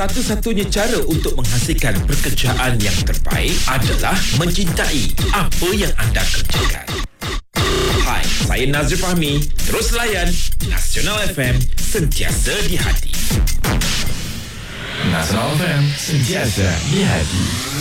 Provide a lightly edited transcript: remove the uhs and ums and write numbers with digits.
satu-satunya cara untuk menghasilkan pekerjaan yang terbaik adalah mencintai apa yang anda kerjakan. Hai, saya Nazri Fahmi. Terus layan Nasional FM, sentiasa di hati. Nasional FM, sentiasa di hati.